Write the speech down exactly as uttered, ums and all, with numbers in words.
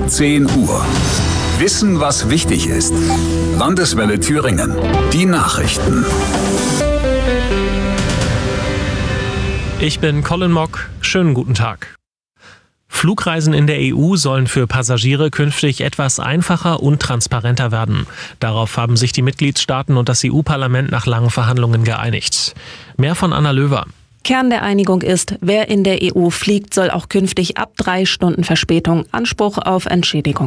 zehn Uhr. Wissen, was wichtig ist. Landeswelle Thüringen. Die Nachrichten. Ich bin Colin Mock. Schönen guten Tag. Flugreisen in der E U sollen für Passagiere künftig etwas einfacher und transparenter werden. Darauf haben sich die Mitgliedstaaten und das E U-Parlament nach langen Verhandlungen geeinigt. Mehr von Anna Löwer. Kern der Einigung ist, wer in der E U fliegt, soll auch künftig ab drei Stunden Verspätung Anspruch auf Entschädigung